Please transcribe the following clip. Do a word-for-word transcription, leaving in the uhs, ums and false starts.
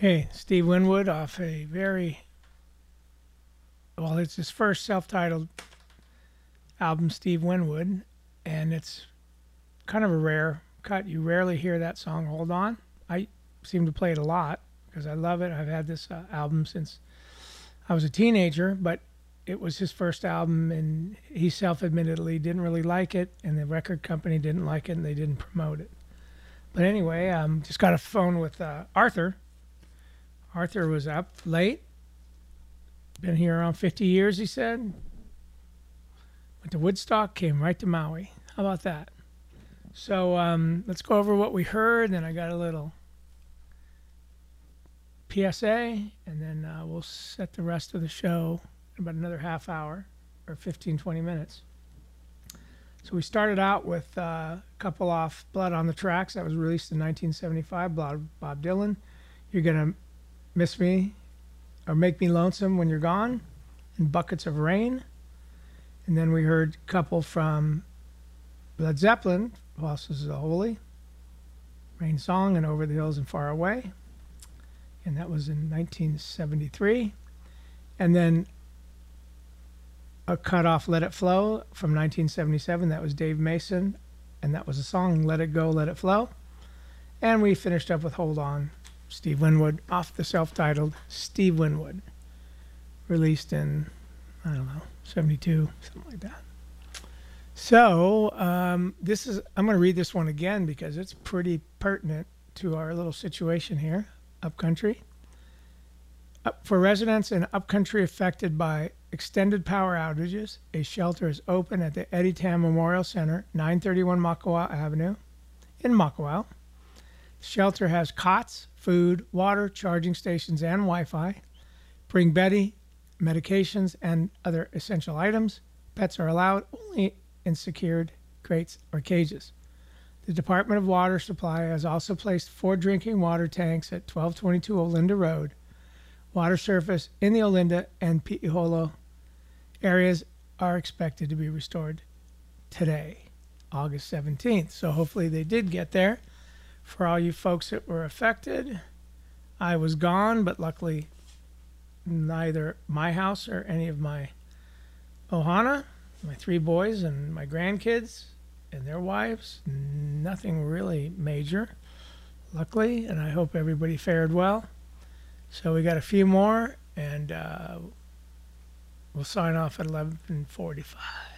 Hey, Steve Winwood off a very, well, it's his first self titled album, Steve Winwood, and it's kind of a rare cut. You rarely hear that song, Hold On. I seem to play it a lot because I love it. I've had this uh, album since I was a teenager, but it was his first album, and he self admittedly didn't really like it, and the record company didn't like it, and they didn't promote it. But anyway, um, just got a phone with uh, Arthur. Arthur was up late, been here around fifty years, he said. Went to Woodstock, came right to Maui. How about that? So um, let's go over what we heard. Then I got a little P S A, and then uh, we'll set the rest of the show in about another half hour or fifteen, twenty minutes. So we started out with uh, a couple off Blood on the Tracks. That was released in nineteen seventy-five, Bob Dylan. You're going to Miss Me or Make Me Lonesome When You're Gone, and Buckets of Rain. And then we heard a couple from Led Zeppelin, Who Else Is the Holy, Rain Song, and Over the Hills and Far Away. And that was in nineteen seventy-three. And then a cut off Let It Flow from nineteen seventy-seven. That was Dave Mason, and that was a song, Let It Go, Let It Flow. And we finished up with Hold On, Steve Winwood, off the self-titled Steve Winwood, released in, I don't know, seventy-two, something like that. So um, this is, I'm going to read this one again because it's pretty pertinent to our little situation here, upcountry. Up for residents in upcountry affected by extended power outages, a shelter is open at the Eddie Tam Memorial Center, nine thirty-one Makawao Avenue in Makawao. The shelter has cots, food, water, charging stations, and Wi-Fi. Bring Betty, medications, and other essential items. Pets are allowed only in secured crates or cages. The Department of Water Supply has also placed four drinking water tanks at twelve twenty-two Olinda Road. Water surface in the Olinda and Pi'iholo areas are expected to be restored today, August seventeenth. So hopefully they did get there. For all you folks that were affected, I was gone, but luckily neither my house or any of my ohana, my three boys and my grandkids and their wives, nothing really major, luckily, and I hope everybody fared well. So we got a few more, and uh, we'll sign off at eleven forty-five.